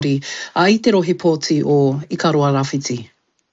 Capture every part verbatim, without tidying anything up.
a i te rohe pōti o Ikaroa Rāwhiti.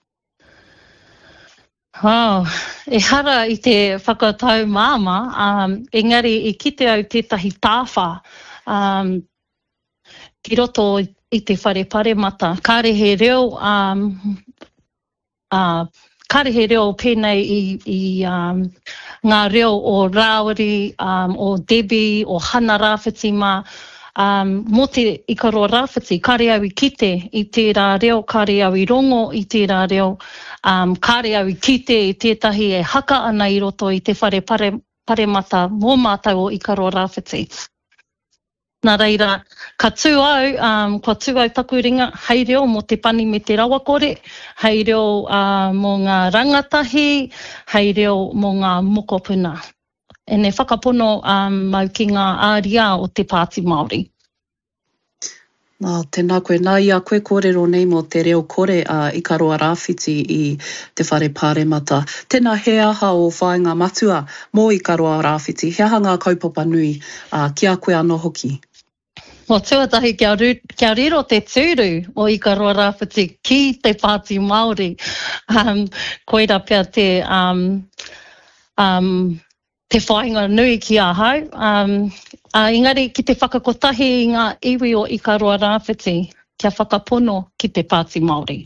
Oh, e hara i te whakatau māma, um, engari i kite au tētahi tāwha, um, ki roto i te whare pare mata. Kārehe reo, um, uh, kārehe reo pēnei i, i um, ngā reo o Rāwari, um, o Debbie, o Hana Rāwhiti mā, Um, mō te Ikaroa Rāwhiti, kāre au i kite i tērā reo, kāre au i rongo i tērā reo, um, kāre au i kite i tētahi e haka ana i roto i te whare pare, pare mata mō mātou o Ikaroa Rāwhiti. Nā reira, ka tū au, um, ka tū au taku ringa, hei reo mō te pani me te rawakore, hei reo uh, mō ngā rangatahi, hei reo mō ngā mokopuna. E ne whakapono um, mau ki ngā āria o te Pāti Māori. Nā, tēnā koe. Nā ia koe kōrero nei mō te reo kore a uh, Ikaroa Rāwhiti i te whare pāremata. Tēnā he aha o whāinga matua mō Ikaroa Rāwhiti. He aha ngā kaupapa nui uh, ki a koe anō hoki. Mō tuatahi kia, ru, kia riro te tūru o Ikaroa Rāwhiti ki te Pāti Māori. Um, koera pia te... Um, um, te whainga nui ki a hau. Um, uh, engari, ki te whakakotahi i ngā iwi o Ikaroa Rāwhiti, kia whakapono ki te Pāti Māori.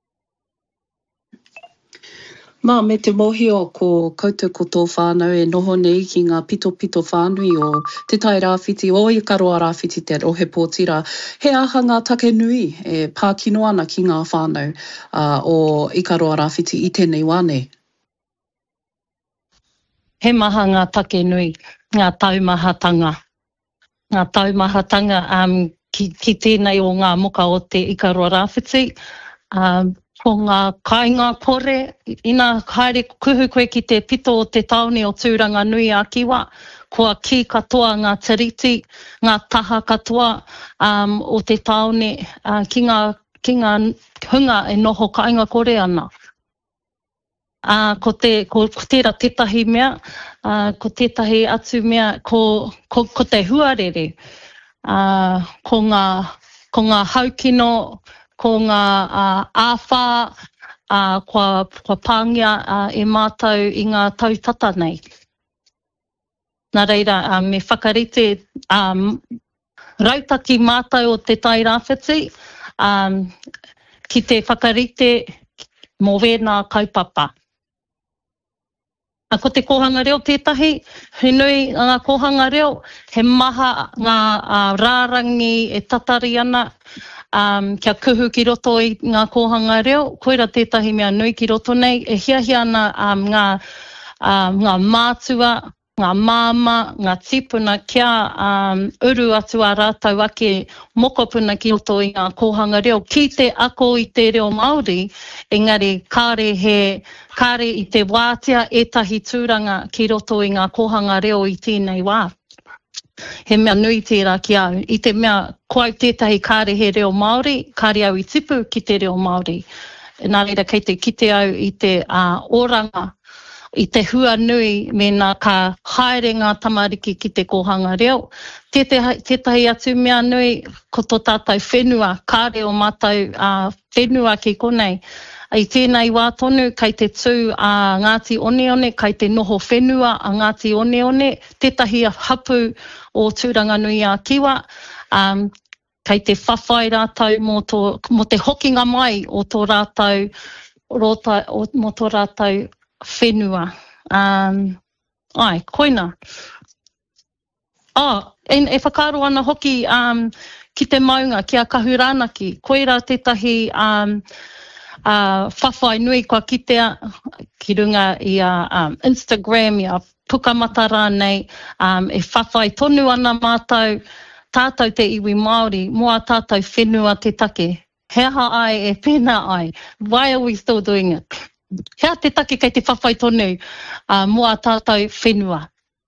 Mā, me te mohio ko koutou ko tō whānau e noho nei ki ngā pito pito whānui o te tai Rāwhiti o Ikaroa Rāwhiti te rohe pōtira. He aha ngā take nui e pākino ana ki ngā whānau uh, o Ikaroa Rāwhiti i tēnei wane. He maha ngā take nui, ngā taumahatanga. Ngā taumahatanga um, ki, ki tēnei o ngā moka o te Ikaroa Rāwhiti. Um, ko ngā kāinga kore, ina haere kuhu koe ki te pito o te taone o tūranga nui a kiwa, kua ki katoa ngā tiriti, ngā taha katoa um, o te taone, uh, ki, ngā, ki ngā hunga e noho kāinga kore ana. Uh, ko, te, ko, ko tērā tētahi mea, uh, ko tētahi atu mea, ko, ko, ko te huarere, uh, ko, ngā, ko ngā haukino, ko ngā uh, āwha, uh, kua, kua pāngia uh, e mātou i ngā tautata nei. Nā reira, uh, me whakarite um, rautaki mātou o te tai Rāwhiti, um, ki te whakarite mō wēnā kaupapa. A ko te kohanga reo tētahi, he nui ngā kohanga reo, he maha ngā uh, rārangi e tatari ana, um, kia kuhu ki roto i ngā kohanga reo, koera tētahi mea nui ki roto nei, e hiahia ana um, ngā, um, ngā mātua, ngā māma, ngā tipuna kia um, uru atu a rātau ake mokopuna ki roto i ngā kohanga reo. Ki te ako i te reo Māori, engari kāre he kāre i te wātea etahi tūranga ki roto i ngā kohanga reo i tēnei wā. He mea nui tērā ki au. I te mea koau tētahi kāre he reo Māori, kāre au i tipu ki te reo Māori. Nā reira kei te kite au i te uh, oranga, i te hua nui me nā ka haere ngā tamariki ki te kohanga reo. Tētahi, tētahi atu mea nui ko tō tātou whenua, kāre o mātou uh, whenua ki konei. I tēnei wā tonu, kei te tū a uh, Ngāti Oneone, kei te noho whenua a Ngāti Oneone, tētahi hapu o tūranga nui a Kiwa, um, kei te whawhai rātau mō, tō, mō te hokinga mai o tō rātau, rota, o, mō tō rātau whenua. Um, ai, koina. Oh, e, e whakaro ana hoki um, ki te maunga, ki a kahurānaki. Koira tētahi um, uh, whawhai nui kua kitea ki runga i a um, Instagram, i a pukamata rānei, um, e whawhai tonu ana mātou, tātou te iwi Māori, mua tātou whenua te take. He aha ai e pēnā ai. Why are we still doing it? Hea te take kei te whawhai tonu uh, mua tātou whenua.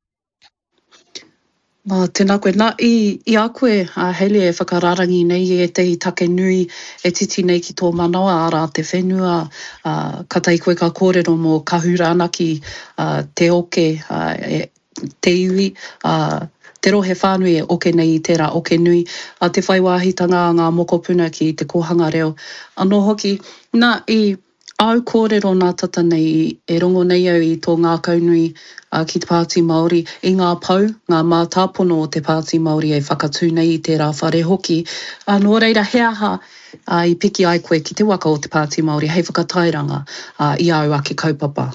Mā, tēnā koe. Nā, i, i a koe, uh, Hayley e whakararangi nei e te take nui e titi nei ki tō manawa ara te whenua. Uh, ka tai koe ka kōrero mō kahurānaki uh, te oke, uh, e, te iwi, uh, te rohe whānui e oke nei i tērā oke nui, a te whaiwāhitanga a ngā mokopuna ki te kohanga reo. Anō hoki, nā i au kōrero nā tata nei e rongo nei au i tō ngā kaunui uh, ki te Pāti Māori, i ngā pau, ngā mātāpono o te Pāti Māori e whakatū nei i tērā whare hoki. Uh, nō reira he aha uh, i piki ai koe ki te waka o te Pāti Māori, hei whakatairanga uh, i au ake kaupapa.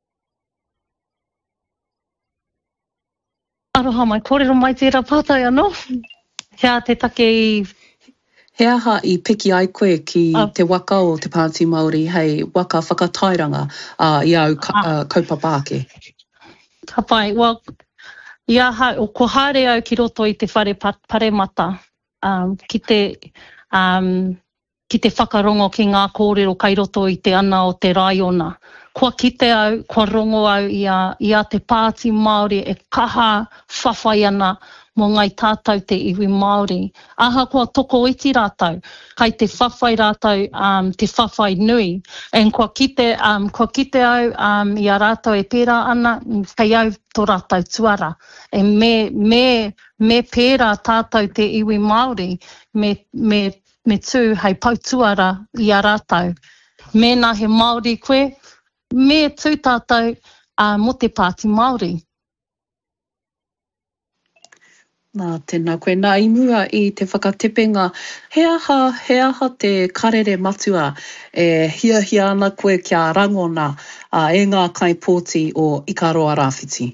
Aroha mai, kōrero mai tērā pātai anō. Hea te take i... He aha i piki ai koe ki uh, te waka o te Pāti Māori, hei waka whakatairanga uh, i au ka, uh, kaupapa ake. Ka pai, well, i aha, o ko haere au ki roto i te whare paremata, um, ki te... Um, ki te whakarongo ki ngā kōrero kai roto i te ana o te raiona. Kua kite au, kua rongo au i a, i a te Pāti Māori e kaha whawhai ana mō ngai tātou te iwi Māori. Aha kua toko iti rātou, kai te whawhai rātou, um, te whawhai nui. En kua kite, um, kua kite au um, i a rātou e pērā ana, kei au tō rātou tuara. E me, me, me pērā tātou te iwi Māori, me, me me tū hei pautuara i a rātou. Mēnā he Māori koe, me tū tātou uh, mo te Pāti Māori. Nā, tēnā koe. Nā imua i te whakatepenga, he aha, he aha te karere matua e hia hia ana koe kia rangona uh, e ngā kai pōti o Ikaroa Rāwhiti.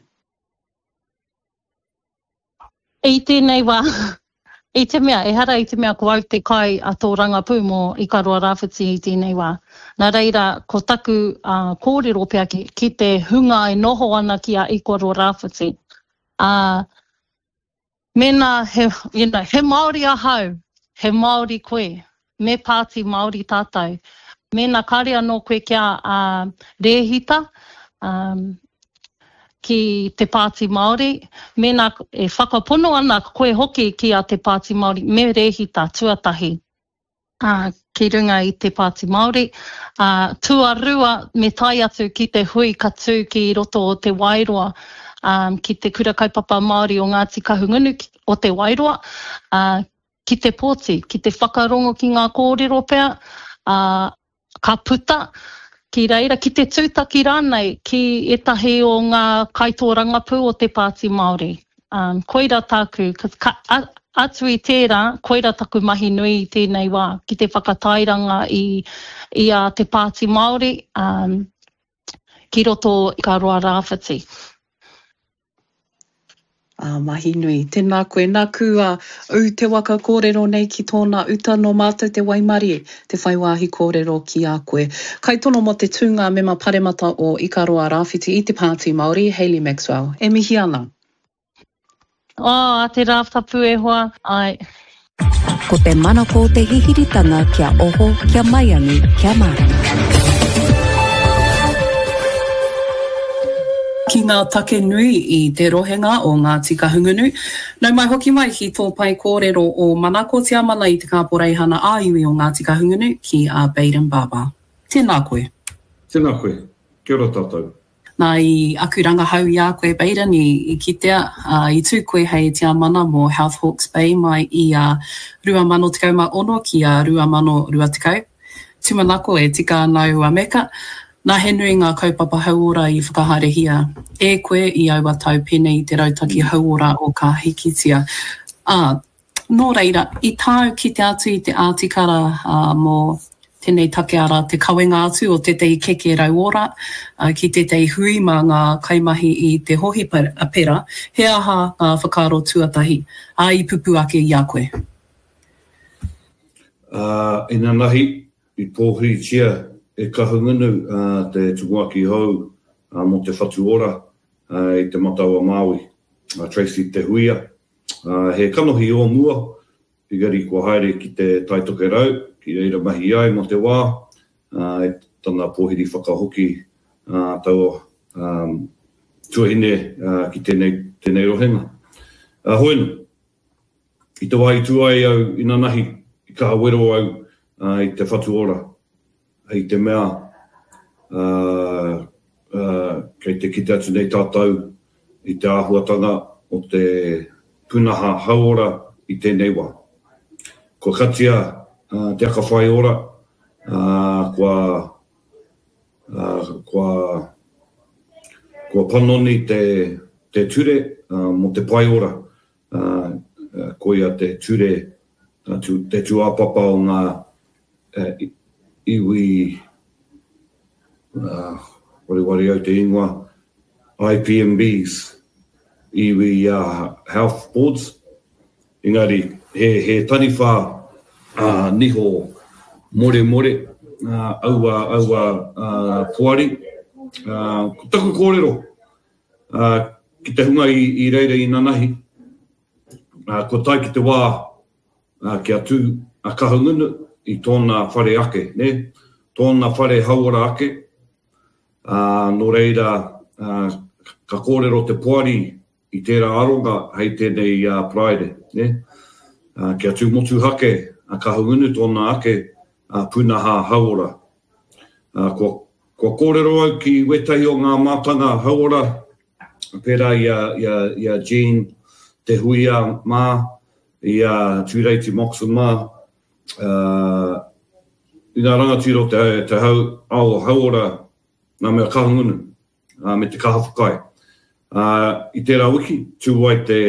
I tēnei wā. I te mea, e hara i te mea ko au te kai a tō rangapū mō Ikaroa Rāwhiti i tēnei wā. Nā reira, ko taku uh, kōrero pia ki, ki te hunga e noho ana ki a Ikaroa Rāwhiti. Uh, mena, he, you know, he Māori ahau, he Māori koe, me Pāti Māori tātou. Mena kare anō koe kia uh, rehita, um, ki te Pāti Māori, mena e whakapono ana koe hoki ki a te Pāti Māori, me rehita tuatahi uh, ki runga i te Pāti Māori. Uh, tuarua me tai atu ki te hui katu ki roto o te Wairoa, um, ki te kura kaupapa Māori o Ngāti Kahungunu o te Wairoa, uh, ki te pōti, ki te whakarongo ki ngā kōrero pea, uh, ka puta, ki reira, ki te tūtaki rānei, ki etahi o ngā kaitōrangapū o te Pāti Māori. Um, koira tāku, ka, a, atu i tērā, koira taku mahi nui i tēnei wā, ki te whakatairanga i, i a te Pāti Māori, um, ki roto Ikaroa Rāwhiti. Ah, mahi nui. Tēnā koe. Nā kua u te waka kōrero nei ki tōna uta no mātou te Waimarie, te whaiwāhi kōrero ki a koe. Kai tono mo te tūnga mema paremata o Ikaroa Rāwhiti i te Pāti Māori, Hayley Maxwell. E mihi ana? Oh, a te rāwhitapu e hoa. Ai. Ko te manako te hihiritanga kia oho, kia maiangi, kia marama. Ki ngā take nui i te rohenga o Ngāti Kahungunu. Nau mai hoki mai ki tō pai kōrero o Manako te amana i te kāporeihana āiwi o Ngāti Kahungunu ki a Baden Baba. Tēnā koe. Tēnā koe. Kia ora tātou. Nā i aku rangahau i a koe Baden i, i kitea, uh, i tū koe hei te amana mō Health Hawke's Bay mai i a uh, rua mano tekau ma ono ki a rua mano rua tekau. Tumanako e tika nau a meka. Nā he nui ngā kaupapa hauora i whakaharehia. E koe i au atau pene i te rautaki hauora o ka hikitia. Ah, nō reira, i tāu ki te atu i te ātikara uh, mō tēnei takeara te kawenga atu o te tei keke rauora, uh, ki te tei hui mā ngā kaimahi i te hohi pera, he aha ngā whakaro tuatahi. A i pupu ake i a koe. Uh, ina nahi, i pōhiri tia, e kahungunu uh, te tuguaki hou uh, mo te whatu ora uh, i te Mataua Māui, uh, Tracy Te Huia. Uh, he kanohi o mua, pigari kua haere ki te taitoke rau, ki reira mahi ai mo te wā, uh, e tana pōhiri whakahoki uh, tau um, tuahine uh, ki tēnei, tēnei rohenga. Uh, hoenu, i te wai tuai au ina nahi, i kaha wero au uh, i te whatu ora. Hei te mea, uh, uh, kei te kite atu nei tātou i te āhuatanga o te punaha hauora i tēnei wā. Ko katia uh, te aka whai ora, uh, kua, uh, kua, kua panoni te, te ture uh, mo te pai ora, uh, uh, ko ia te ture, uh, tu, te tuapapa o ngā uh, iwi, uh, wari wari au te ingoa, I P M Bs, iwi uh, health boards. Engari, he, he taniwha uh, niho more more, uh, aua, aua uh, puari. Uh, ko taku kōrero, uh, ki te hunga i, i reira i nanahi, uh, ko tai ki te wā, uh, ki atu a kahungunu i tōna whare ake, ne? Tōna whare hauara ake, uh, no reira, uh, ka kōrero te puari i tērā aronga hei tēnei uh, praere, ne? Uh, kia tū motu hake, a ka hungunu tōna ake, uh, punaha hauora. Uh, kua, kua kōrero au ki wetahi o ngā mātanga hauora, pērā ia, ia, ia Jean Te Huia mā, ia Tūreiti Moxon mā, uh, i ngā rangatiro te, te hau, ao hauora ngā mea ka hungunu, uh, me te kaha whakai. Uh, I tērā wiki, tūwai te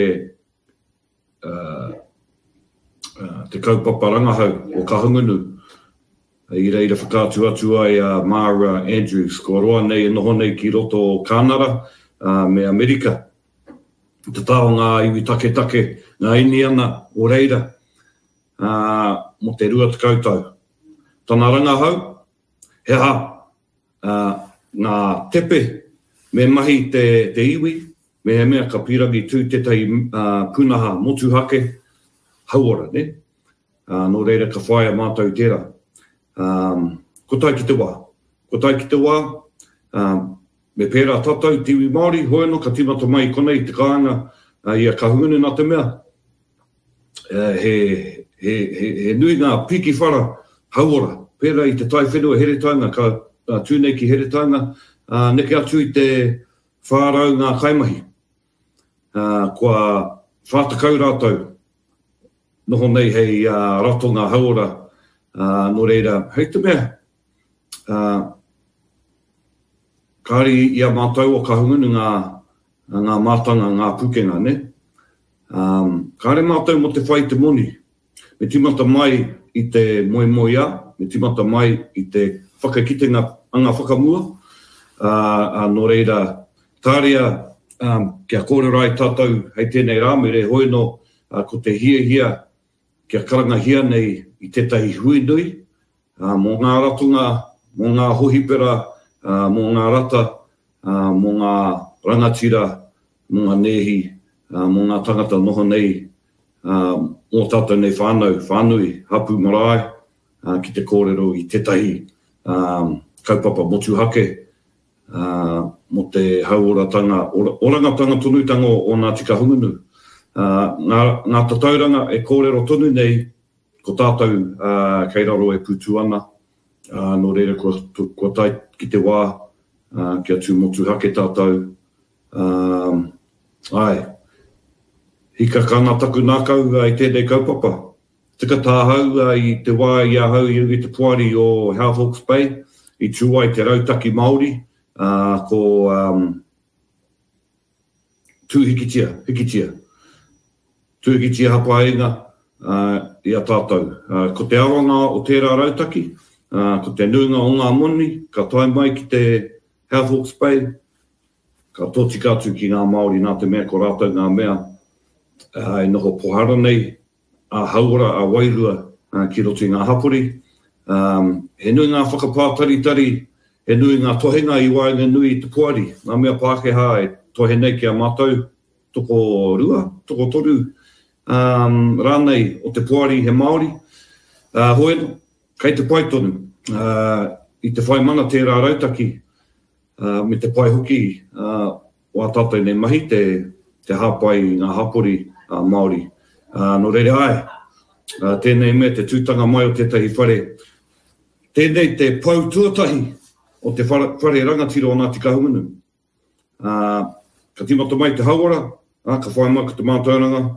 uh, uh, te kaupapa rangahau o ka hungunu. I reira whakātu atu ai a uh, Mara Andrews, ko roa nei e noho nei ki roto o Kānara uh, me Amerika. Te tāo ngā iwi take take, ngā ini ana o reira uh, mo te rua te kautau. Tana rangahau, he ha, uh, ngā tepe, me mahi te, te iwi, me he mea ka pirangi tū tētai uh, punaha motu hake hauora, ne? Uh, no reira ka whaia mātou tērā. Um, ko tai ki te wā. Ko tai ki te wā, um, me pērā tātou, tiwi Māori, hoeno, ka timata mai konei te kāanga, uh, ia ka hungunu nā te mea. Uh, he, he, he, he nui ngā piki whara hauora, pērā i te tai whenua heretanga, ka uh, tūnei ki heretanga, Uh, neke atu i te whārau ngā kaimahi. Uh, kua whātakau rātou. Noho nei hei uh, rato ngā hauora. Uh, no reira, hei te mea. Uh, kāri ia mātou o ka hungunu ngā, ngā mātanga, ngā pukenga, ne? Um, kāre mātou mo te whai te moni. Me timata mai i te moe moia, me timata mai i te whakakitenga anga whakamua. Uh, uh, no reira, tāria um, kia kōrero ai tātou hei tēnei rāmere hoino uh, ko te hia hia kia karanga hia nei i tētahi hui nui uh, mō ngā ratunga, mō ngā hohipera, uh, mō ngā rata, uh, mō ngā rangatira, mō ngā nehi, uh, mō ngā tangata noho nei uh, mō tātou nei whānau, whānui, hapu marae uh, ki te kōrero i tētahi um, kaupapa motu hake. Uh, mo te hauoratanga, orangatanga tonutanga o ngā tika hungunu. Uh, ngā, ngā tatauranga e kōrero tonu nei, ko tātou uh, kei raro e putu ana. Uh, no reira, ko, ko tai ki te wā, uh, kia tū motu hake tātou. Um, ai, hika kāna taku nākau uh, i tēnei kaupapa. Tika tāhau uh, i te wā i a hau i te puari o Health Hawke's Bay, i tūai te rautaki Māori. Uh, ko um, tū hikitia, hikitia. Tū hikitia hapaenga uh, i a tātou. Uh, ko te awanga o tērā rautaki, uh, ko te nuinga o ngā moni, ka tai mai ki te Health Hawke's Bay, ka tōtika atu ki ngā Māori nā te mea ko rātou ngā mea. Uh, I noho pohara nei, a hauora, a wairua uh, ki roto i ngā hapori. Um, he nui ngā whakapātari tari, e nui ngā tohenga i waenga nui i te puari. Ngā mea Pākehā e tohe nei ki a mātou, toko rua, toko toru, um, rānei o te puari he Māori. Uh, hoeno, kei te pai tonu, uh, i te whai mana tērā rautaki, uh, me te pai hoki, uh, o a tātou nei mahi, te, te hāpai ngā hapori uh, Māori. Uh, no reire ai, uh, tēnei mea te tūtanga mai o tētahi whare. Tēnei te pau tuatahi, o te whare, whare rangatiro o ngā tika hungunu. Uh, ka timata mai te hauara, uh, ka whai mai ka te mātauranga,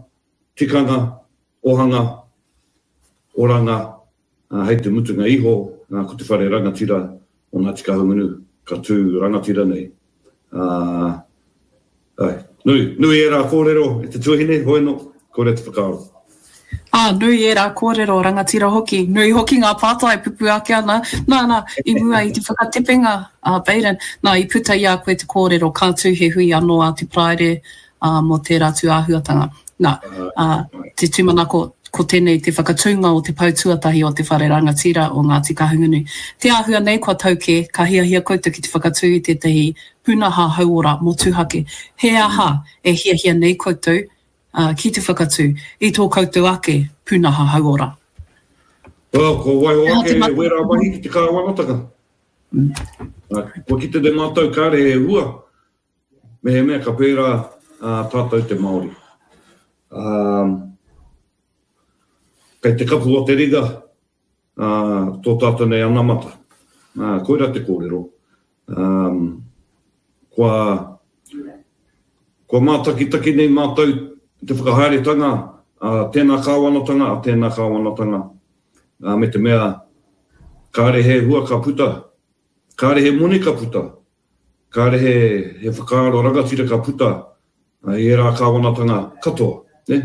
tikanga, ohanga, oranga, uh, hei te mutunga iho, uh, ko te whare rangatira o Ngāti Kahungunu, ka tū rangatira nei. Uh, ai, nui, nui e rā kōrero, e te tuahine, hoi no, kore te whakaaro. Ah, nui e rā kōrero rangatira hoki. Nui hoki ngā pātai pupu ake ana. Nā, nā, i mua i te whakatepenga, uh, Beiran. Nā, i puta i a koe te kōrero, kā tū he hui anō a te praere uh, mō te rātu āhuatanga. Nā, uh, te tūmanako ko tēnei te whakatūnga o te pautuatahi o te whare rangatira o Ngāti Kahungunu. Te āhua nei kua tauke, ka hiahia koutou ki te whakatū i tētahi pūnaha hauora mō tūhake. He aha e hiahia nei koutou uh, ki te whakatū i tō koutou ake pūnaha hauora. Well, ko wai o ake e wera mahi ki te kāwanatanga. Mm. Uh, ko ki te te mātou kāre e hua, me he mea ka pēra uh, tātou te Māori. Um, Kei te kapu o te riga, uh, tō tātou nei anamata. Uh, koira te kōrero. Um, kua, kua mātakitaki nei mātou te whakahaeretanga, uh, tēnā kāwanatanga, a tēnā kāwanatanga. Uh, me te mea, kāre he hua ka puta, kāre he moni ka puta, kāre he, he whakaaro rangatira ka puta, uh, i e rā kāwanatanga katoa. Ne?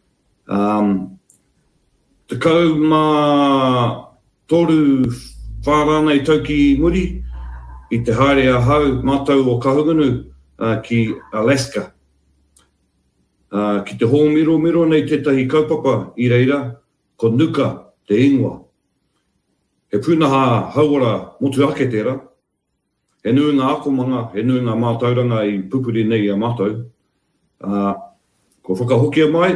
Um, Te kau mā toru whārana i tauki muri i te haere a hau mātou o Kahungunu uh, ki Alaska. Uh, ki te hōmiro miro nei tētahi kaupapa i reira, ko Nuka, te ingoa. He pūnaha hauora motu ake tērā. He nui ngā akomanga, he nui ngā mātauranga i pupuri nei a mātou. Uh, ko whakahokia mai,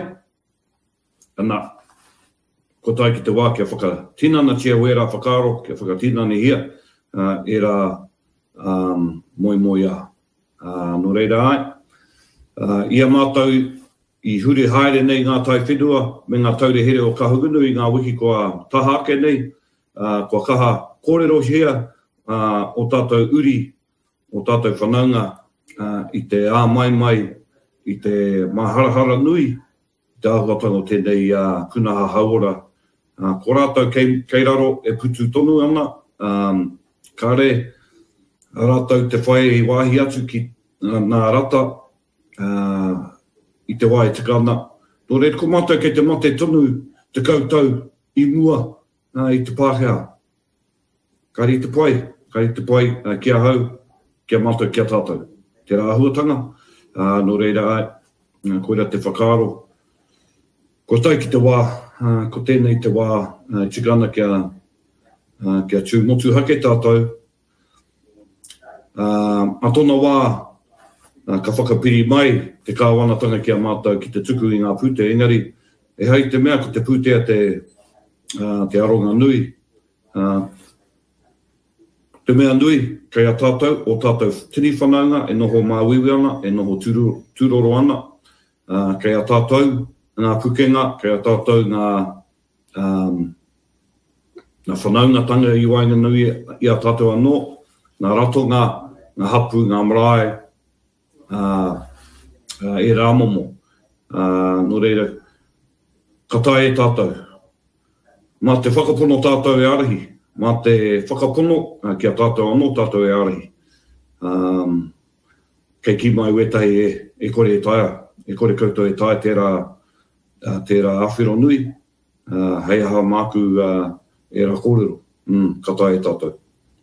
ana, ko tai ki te wā kia whakatinana tia wera whakaaro, kia whakatinana hia, uh, e rā um, moi moi a. Uh, no reira ai, uh, ia mātou i huri haere nei ngā tai whenua, me ngā taure here o Kahungunu i ngā wiki kua taha ake nei, uh, kua kaha kōrero hia, uh, o tātou uri, o tātou whanaunga, uh, i te ā mai mai, i te maharahara nui, te ahuatanga o tēnei uh, pūnaha hauora. Uh, ko rātou kei, kei raro e putu tonu ana, um, kāre rātou te whae i wāhi atu ki uh, nā rata uh, i te wāe te kāna. Nō reira ko mātou kei te mate tonu te koutou i mua uh, i te Pākehā. Kāri te pai, kāri te pai uh, kia hau, kia mātou, kia tātou. Te rāhuatanga, uh, nō reira ai, uh, koira te whakaaro. Ko tai ki te wā, Uh, ko tēnei te wā uh, tigana kia, uh, kia tū motu hake tātou. Uh, a tōna wā, uh, ka whakapiri mai te kāwanatanga kia mātou ki te tuku i ngā pūte. Engari, e hei te mea ko te pūtea te, uh, te aronga nui. Uh, te mea nui, kei a tātou, o tātou tini whanaunga, e noho māwiwi ana, e noho tūro, tūroro ana. Uh, kei a tātou, ngā pukenga, kei a tātou ngā, um, ngā whanaungatanga i wainga nui i a tātou anō, ngā ratonga, ngā hapu, ngā marae, uh, uh, e rāmomo. Uh, no reira, ka tae e tātou. Mā te whakapono tātou e arahi, mā te whakapono uh, ki a tātou anō tātou e arahi. Um, kei ki mai wetahi e, e kore e taia, e kore koutou e tae tērā Uh, tērā awhiro nui, uh, hei aha māku uh, e rā kōrero, mm, ka tae tātou.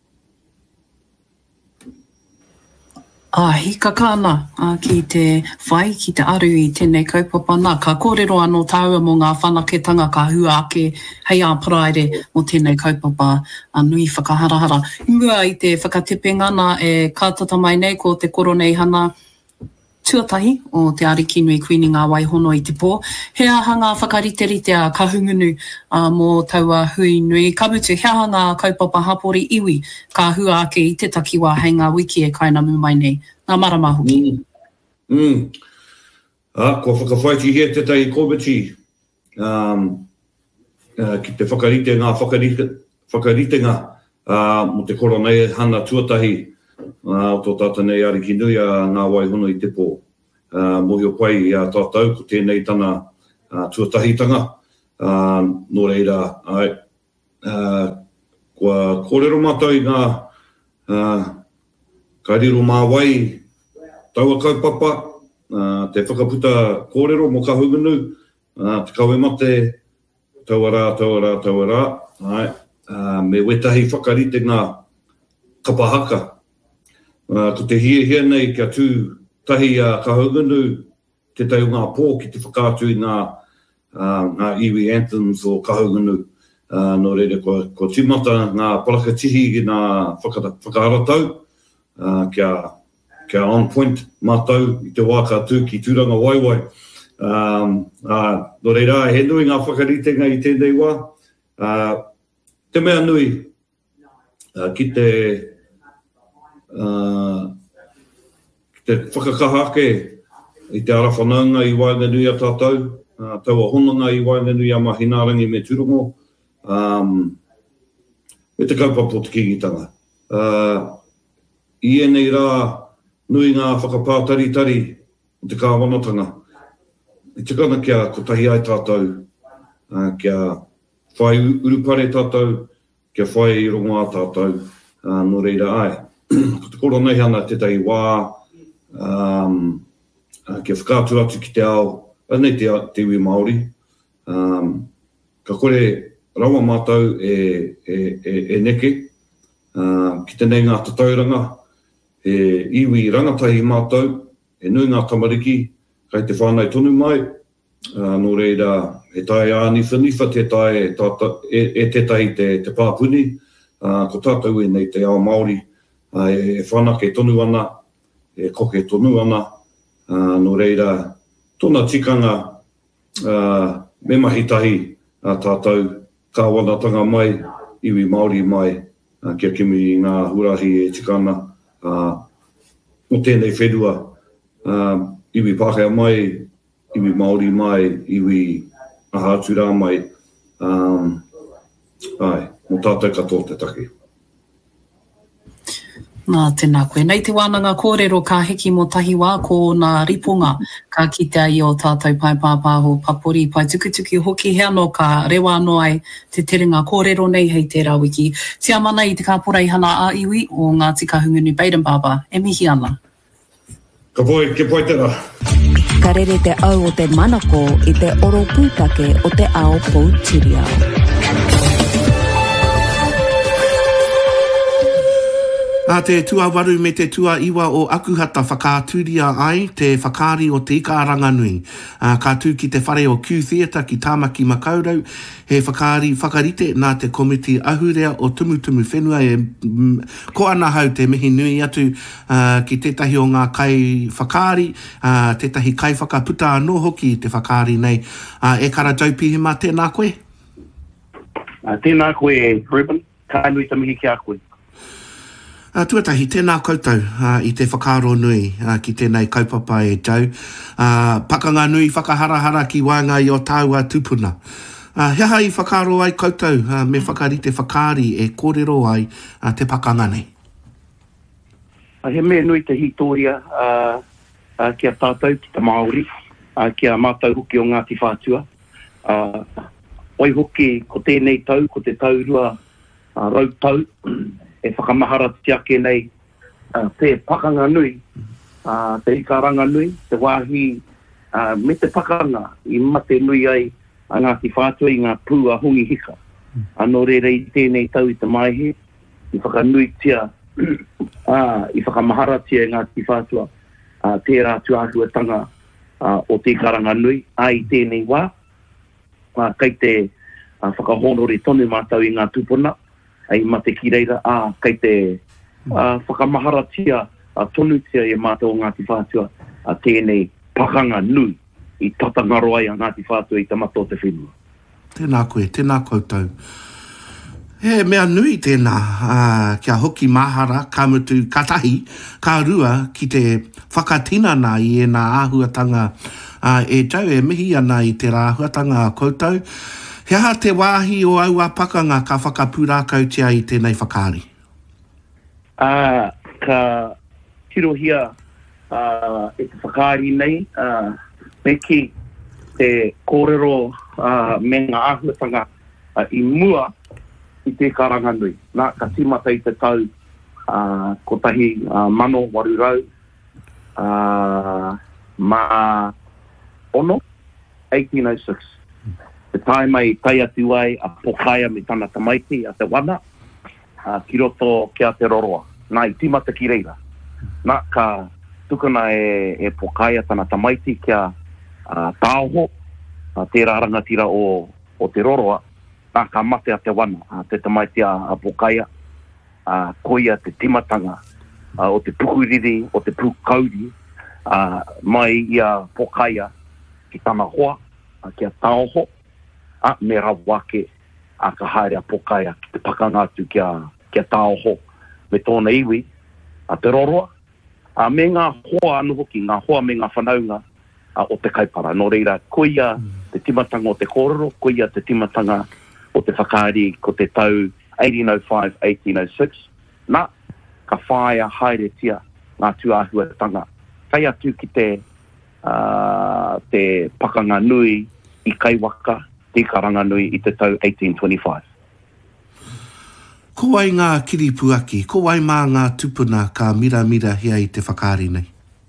Ah, hika kāna uh, ki te whai, ki te aru i tēnei kaupapa nā. Ka kōrero anō tāua mō ngā whanaketanga ka hua ake hei a praere o tēnei kaupapa uh, nui whakaharahara. Mua i te whakatepenga nā e kātata mai nei ko te koro nei hana, tuatahi o te ariki nui kuini ngā waihono i te pō. He aha ngā whakariterite a Kahungunu uh, mō taua hui nui. Ka mutu, he aha ngā kaupapa hapori iwi ka hua ake i te takiwa hei ngā wiki e kainamu mai nei. Ngā marama hoki. Mm. Mm. Ah, ko whakawhaiti hea te tai komiti um, uh, ki te whakarite ngā whakarite, whakaritenga uh, mo te koro nei hana tuatahi. Uh, o tō tata nei ariki nui a ngā waihono i te pō. Uh, Mohi o pai i a tātou ko tēnei tana uh, tuatahitanga. Uh, no reira, ai, uh, kua kōrero mātou i ngā uh, kairiro māwai taua kaupapa, uh, te whakaputa kōrero mo ka hungunu, uh, te kawe mate, taua rā, taua rā, taua rā, ai, uh, me wetahi whakarite ngā kapahaka. Uh, ko te hia hia nei kia tū tahi a uh, ka hungunu, te tau ngā pō ki te whakātu i ngā, uh, ngā iwi anthems o ka hungunu. Uh, no reire, ko, ko tīmata ngā parakatihi i ngā whaka, whakaharatau, uh, kia, kia on point mātou i te wāka tū ki tūranga waiwai. Um, uh, no reira, he nui ngā whakaritenga i tēnei wā. Uh, te mea nui, uh, ki te, uh, ki te whakakahake i te arawhanaunga i waenga nui a tātou, uh, taua honanga i waenga nui a mahinarangi me turongo, um, me te kaupapa o te kingitanga. Uh, I enei rā, nui ngā whakapātari-tari o te kāwanatanga. I te kana kia kotahi ai tātou, uh, kia whai urupare tātou, kia whai i rongo a tātou, uh, no reira ai. Ko te koro nei ana te tai wā, um, uh, kia whakātu atu ki te ao, anei te, te iwi Māori. Um, ka kore rawa mātou e, e, e, e neke, uh, ki te nei ngā tatauranga, e iwi rangatahi mātou, e nui ngā tamariki, kai te whānau tonu mai, uh, no reira, he tai a nifa nifa te tai e, tata, e, e te tai te, te pāpuni, uh, ko tātou e nei te ao Māori, uh, e, e whanake tonu ana, e koke tonu ana, uh, no reira, tōna tikanga, uh, me mahitahi uh, tātou, ka wanatanga mai, iwi Māori mai, uh, kia kimi i ngā hurahi e tikana, uh, o tēnei whenua, uh, iwi Pākehā mai, iwi Māori mai, iwi Ahātura mai, um, ai, mo tātou katoa te taki. Nā, tēnā koe. Nei te wānanga kōrero ka heki mo tahi wā ko nā riponga ka kitea i o tātou pai pāpāho papori pai tukutuki hoki he anō ka rewa anō ai te terenga kōrero nei hei tērā wiki. Tia mana i te kāpora i hana a iwi o Ngāti Kahungunu Baden Baba. E mihi ana. Ka poi, ke poi tērā. Ka rere te au o te manako i te oro pūtake o te ao Poutireo. A te tuawaru me te tua iwa o akuhata whakāturia ai te whakāri o te ika Ranganui. Uh, ka tū ki te whare o Q Theatre ki Tāmaki Makaurau, he whakāri whakarite nā te komiti ahurea o tumutumu whenua e mm, ko ana hau te mihi nui atu uh, ki tētahi o ngā kai whakāri, uh, tētahi kai whakaputa anō hoki te whakāri nei. Uh, e kara taupihi mā tēnā koe? Uh, tēnā koe, Ruben, ka nui tamihi ki a koe. Uh, tuatahi, tēnā koutou uh, i te whakaro nui uh, ki tēnei kaupapa e tau. Uh, pakanga nui whakaharahara ki wānga i o tāua tupuna. Uh, hea hai whakaro ai koutou uh, me whakarite whakari e kōrero ai uh, te pakanga nei. Uh, he mea nui te hitoria uh, uh, kia tātou ki te Māori, uh, kia mātou hoki o Ngāti Whātua. Uh, oi hoki ko tēnei tau, ko te taurua uh, rautau, e whakamahara tiake nei uh, te pakanga nui, uh, te ikaranga nui, te wāhi uh, me te pakanga i mate nui ai a Ngāti Whātua i ngā pūa hongi hika. Mm. Anō reira i tēnei tau i te maihe, i whakanui tia, uh, i whakamahara tia i Ngāti Whātua, uh, tērā tuahuatanga uh, o te ikaranga nui, ai tēnei wā, uh, kai te uh, whakahonore tonu mātau i ngā tūpuna, ai mate ki reira, a kai te uh, whakamaharatia, a tonutia i mātou o Ngāti Whātua, a tēnei pakanga nui i tatangaro ai a Ngāti Whātua i tamato te whenua. Tēnā koe, tēnā koutou. He mea nui tēnā, uh, kia hoki mahara, ka mutu katahi, ka rua ki te whakatinana i e nā āhuatanga uh, e tau e mihi ana i te rāhuatanga koutou. He aha te wāhi o aua pakanga ka whakapūrākau tia i tēnei whakāri? Uh, ka tirohia uh, e te whakāri nei, uh, me ki te kōrero uh, me ngā ahuatanga uh, i mua i te Karanganui. Nā ka timata i te tau uh, kotahi uh, mano warurau uh, ma ono, eighteen oh six. Te tae mai tai atu ai a pokaia me tana tamaiti a te wana, uh, ki roto ki a te roroa. Nā i timata ki reira. Nā ka tukuna e, e pokaia tana tamaiti ki a uh, tāoho, uh, te rangatira o, o te roroa, nā ka mate a te wana, uh, te tamaiti a, a pokaia, uh, koia te timatanga, uh, o te pukuriri, o te pukauri, uh, mai i a pokaia ki tana hoa, uh, ki a tāoho, a me rawake a ka haere a pokaia ki te pakanga atu ki a, ki a tāoho, me tōna iwi, a te roroa, a me ngā hoa anu hoki, ngā hoa me ngā whanaunga a, o te kaipara. Nō reira, koia te timatanga o te kōrero, koia te timatanga o te whakaari ko te tau eighteen oh five eighteen oh six, nā ka whaia haere tia ngā tuahuatanga. Kai atu ki te, uh, te pakanga nui i Kaiwaka, te Karanganui i te tau eighteen twenty-five. Ko ai ngā kiripuaki, ko ai mā ngā tupuna ka mira mira hea i te whakaari nei?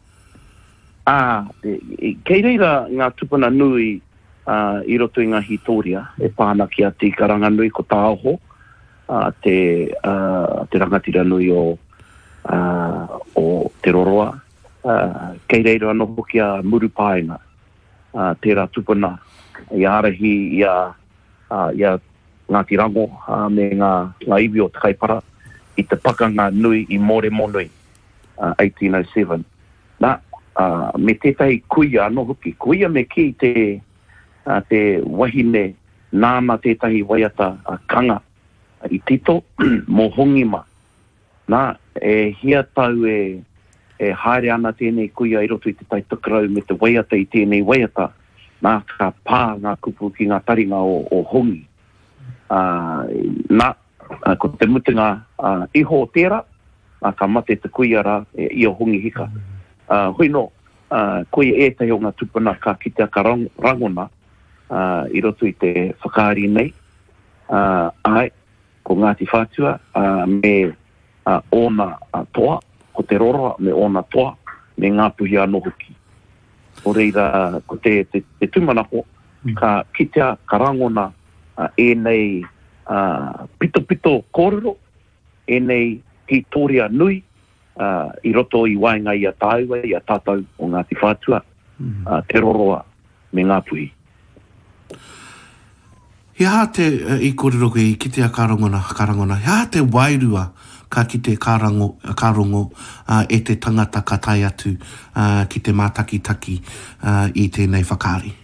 Ah, e, e, kei reira ngā tupuna nui uh, i roto i ngā hitoria, e pāna ki a te Karanganui ko tāoho, uh, te, uh, te rangatira nui o, uh, o te roroa, uh, kei reira anō hoki a Murupaenga, uh, tērā tupuna, i arahi i a, uh, i a Ngāti Rango uh, me ngā, ngā iwi o te kaipara i te pakanga nui i More Monoi uh, eighteen oh seven. Nā, uh, me tētai kuia anō hoki, kuia me ki te, uh, te wahine nāna tētahi waiata uh, kanga uh, i tito mō hongima. Nā, e hia tau e, e haere ana tēnei kuia i roto i te tai tukarau me te waiata i tēnei waiata, nā ka pā ngā kupu ki ngā taringa o, o hongi. Uh, nā, uh, ko te mutinga uh, iho o tērā, uh, ka mate te kuiara e, i o hongi hika. Uh, hui no, uh, koe e te o ngā tupuna ka kitea ka rang, rangona uh, i roto i te whakaari nei. Uh, ai, ko Ngāti Whātua, uh, me uh, ona uh, toa, ko te roroa me ona toa, me ngā puhi anō hoki. O reira, ko te, te, te tumanako, ka kitea ka rangona Uh, e nei uh, pito pito kōrero, e nei hitoria nui uh, i roto i wainga i a tāua, i a tātou o Ngāti Whātua, uh, te roroa me ngā puhi. He hā te uh, i kōrero koe i kitea karangona, karangona, he hā te wairua ka kite karango, karongo uh, e te tangata ka tai atu uh, ki te mātakitaki uh, i tēnei whakaari.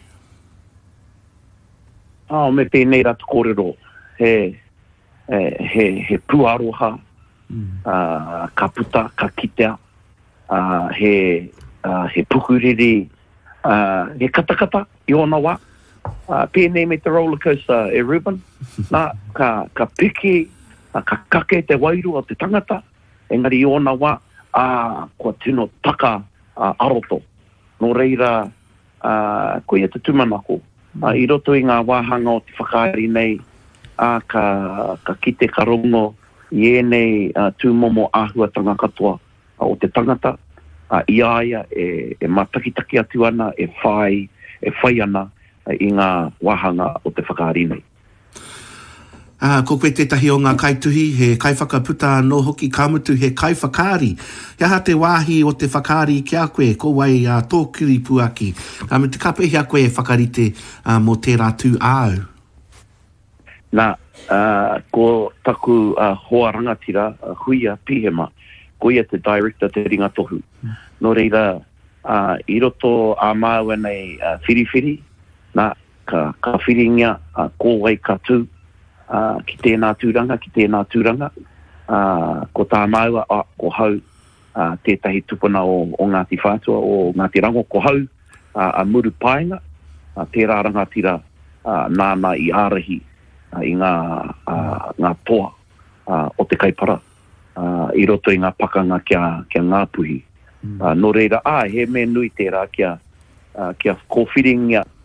Ah, me tēnei ratu kōrero, he, he, he puaroha, mm. uh, ka puta, ka kitea, uh, he, uh, he pukuriri, uh, he katakata, i ona wā. Uh, pēnei me te roller coaster e Ruben, nā, ka, ka piki, uh, ka kake te wairu o te tangata, engari i ona wā, uh, kua tino taka uh, aroto. Nō reira, uh, koe e te tumanako, Uh, I roto i ngā wāhanga o te whakaari nei, a uh, ka, ka kite ka rongo i e nei uh, tūmomo āhuatanga katoa uh, o te tangata, uh, i aia e, e matakitaki atu ana, e whai, e whai ana uh, i ngā wāhanga o te whakaari nei. Uh, ko koe tētahi o ngā kaituhi, he kaiwhakaputa no hoki kamutu he kaiwhakaari. Ia te wāhi o te whakaari ki a koe, ko wai uh, tō kiri puaki. Uh, me te kapehi a koe whakarite uh, mō tērā tū āu. Nā, uh, ko taku uh, hoa rangatira, uh, Huia Pihema, ko ia te director te ringa tohu. No reira, uh, i roto a māua nei uh, whiriwhiri, nā, ka, ka whiringia, uh, ko wai ka tū, Uh, ki tēnā tūranga, ki tēnā tūranga, uh, ko tā maua, uh, ko hau uh, tētahi tupuna o, o Ngāti Whātua, o Ngāti Rango, ko hau uh, a Murupaenga, uh, tērā rangatira uh, nāna i ārahi uh, i ngā, uh, ngā toa uh, o te kaipara, uh, i roto i ngā pakanga kia, kia ngā puhi. Mm. Uh, no reira, ah, he me nui tērā kia, uh, kia kōwhiringia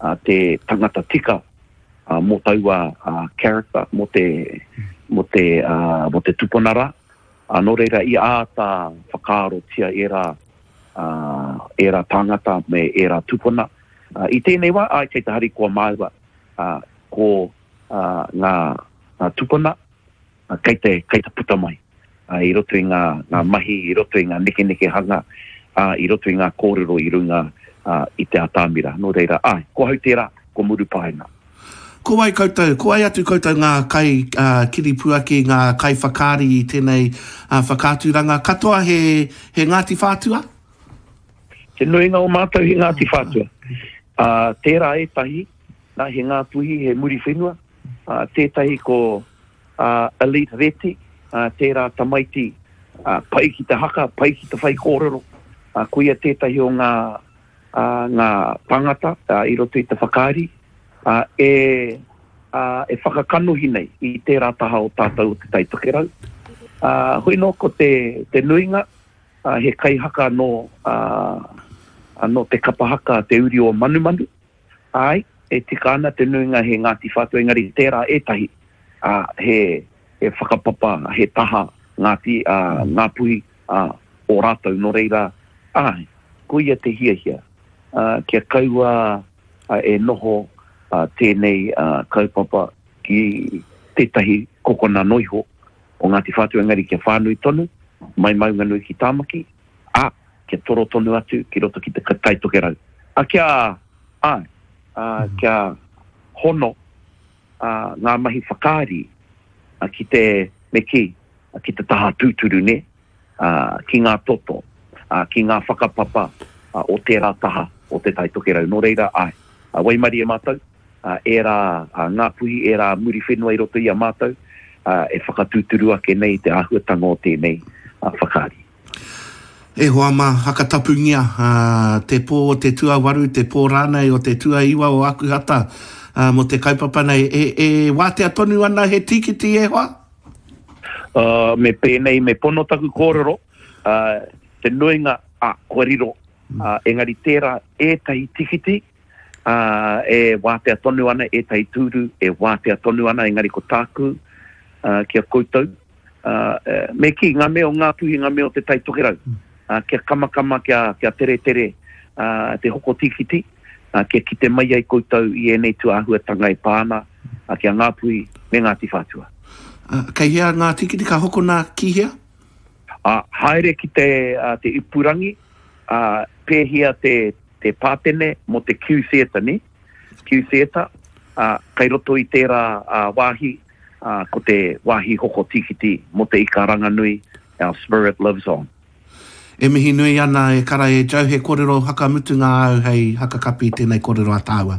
uh, te tangata tika uh, mo taua uh, character mo te mo te uh, mo te tuponara uh, no reira i ata whakaaro tia era uh, era tangata me era tupona uh, i tēnei wa ai kei te hari kua maiwa uh, ko uh, ngā uh, tupona uh, kei te kei te puta mai uh, i roto i ngā, ngā mahi i roto i ngā neke neke hanga uh, i roto i ngā kōrero i runga uh, i te atamira no reira ai ko hau tērā ko muru paena. Ko ai koutou, ko ai atu koutou ngā kai uh, kiripuaki, ngā kai whakaari i tēnei uh, whakāturanga. Katoa he, he Ngāti Whātua? Te nuinga o mātou he Ngāti Whātua. Uh, tērā e tahi, nā he ngā tuhi he muri whenua. Uh, tētahi ko uh, Elite Reti, uh, tērā tamaiti uh, pai ki te haka, pai ki te whai kōrero. Uh, kuia tētahi o ngā, uh, ngā tangata uh, i roto i te whakaari. Uh, e, uh, e whakakanuhi nei i tērā taha o tātou te taitokerau. Uh, hui no ko te, te nuinga, uh, he kaihaka no, uh, no te kapahaka te uri o manu manu. Ai, e tika ana te nuinga he Ngāti Whātua, engari tērā e tahi, uh, he, he whakapapa, he taha ngāti, uh, ngā puhi uh, o rātou no reira. Ai, kuia te hia hia. Uh, kia kaua uh, e noho Uh, tēnei uh, kaupapa ki tētahi kokona noiho o Ngāti Whātua engari kia whānui tonu, mai maunga nui ki tāmaki, a kia toro tonu atu ki roto ki te taitokerau. A kia, a, uh, kia hono uh, ngā mahi whakaari uh, ki te meki, uh, ki te taha tūturu ne, uh, ki ngā toto, uh, ki ngā whakapapa uh, o tērā taha o te taitokerau. No reira, ai, uh, waimari e mātou, Uh, era uh, ngā puhi, era muri whenua i roto i a mātou, uh, e whakatūturu ake nei te ahuatanga o tēnei uh, whakaari. E hoa mā hakatapungia, uh, te pō o te tuawaru, te pō rānei o te tuaiwa o Akuhata, uh, mo te kaupapa nei, e, e wātea tonu ana he tikiti e hoa? Uh, me pēnei, me pono taku kōrero, uh, te nuinga a kōrero, uh, engari tērā e tahi tikiti, Uh, e wātea tonu ana, e tai tūru, e wātea tonu ana, engari ko tāku, uh, kia koutou. Uh, uh, me ki ngā meo, ngā puhi ngā meo te tai tokerau. Uh, kia kamakama, kia, kia tere tere, uh, te hoko tikiti, uh, kia ki te mai ai koutou i e nei tu ahuatanga i pāna, uh, kia ngā puhi me Ngāti Whātua. Uh, kei hea ngā tikiti ka hoko nā ki hea? Uh, haere ki te, uh, te ipurangi, uh, pēhia te te pātene mo te Q-Theatre ni, Q-Theatre, uh, kai roto i tērā uh, wāhi, uh, ko te wāhi hoko tikiti mo te ikaranga nui, Our Spirit Lives On. E mihi nui ana e kara e jau he kōrero hakamutu ngā au hei hakakapi tēnei kōrero a tāua.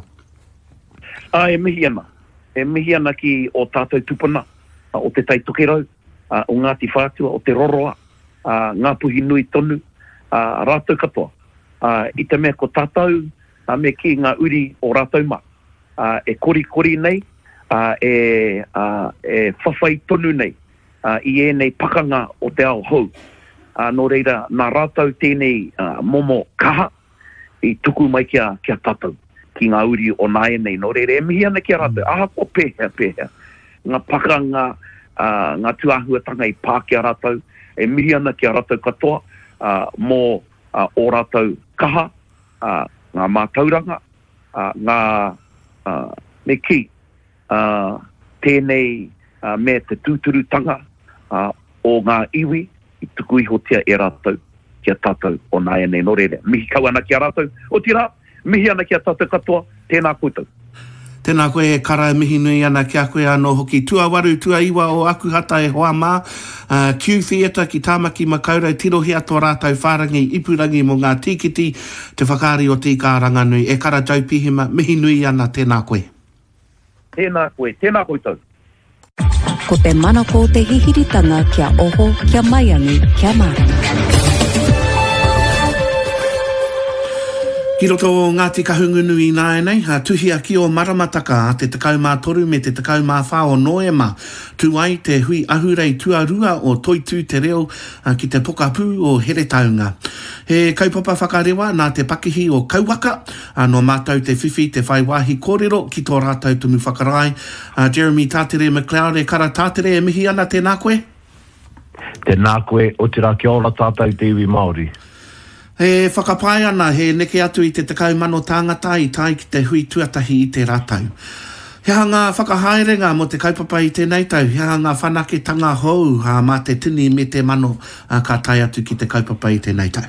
Ah, e mihi ana. E mihi ana ki o tātou tupuna, uh, o te taitokerau, uh, o Ngāti Whātua, o te roroa, uh, ngā puhi nui tonu, uh, rātou katoa. Uh, I te mea ko tātou, uh, me ki ngā uri o rātou ma. Uh, e kori kori nei, uh, e, uh, e whawhai tonu nei, uh, i e nei pakanga o te ao hou. Uh, no reira, nā rātou tēnei uh, momo kaha, i tuku mai kia, kia tātou, ki ngā uri o nāe nei. No reira, e mihi ana kia rātou, aha ko pēhea, pēhea. Ngā pakanga, uh, ngā tuahuatanga i pā kia rātou, e mihi ana kia rātou katoa, uh, mō Uh, o rātou kaha, uh, ngā mātauranga, uh, ngā uh, me ki, uh, tēnei uh, me te tūturutanga uh, o ngā iwi, i tuku iho tia e rātou kia tātou o nāia nei no rere. Mihi kau ana kia rātou, o tira, mihi ana kia tātou katoa, tēnā koutou. Tēnā koe e kara mihi nui ana kia koe anō hoki tuawaru tuaiwa o Akuhata e hoa mā. Uh, Q-Theatre ki Tāmaki Makaurau, tirohi ato rātou whārangi, ipurangi mo ngā tikiti, te whakaari o tika ranganui. E kara jau pihima, mihi nui ana tēnā koe. Tēnā koe, tēnā koutou. Ko te manako te hihiritanga kia oho, kia maiangi, kia marama. Ki roto o Ngāti Kahungunu I nāenei, ha tuhia ki o Maramataka, te tekau mā toru me te tekau mā whā o Noema, tu ai te hui ahurei tuarua o Toitū te reo uh, ki te pokapū o Heretaunga. He kaupapa whakarewa nā te pakihi o Kauwaka, uh, no mātou te whiwhi te whai wāhi kōrero ki tō rātou tumu whakarai. Uh, Jeremy Tātere McLeod e kara tātere e mihi ana tēnā koe? Tēnā koe o te rā kia ora tātou te iwi Māori. He whakapai ana, he neke atu I te tekau mano tāngata I tai ki te hui tuatahi I te rātau. Hea ngā whakahaerenga mo te kaupapa I tēnei tau, hea ngā whanaketanga hou ha, mā te tini me te mano uh, ka tai atu ki te kaupapa I tēnei tau.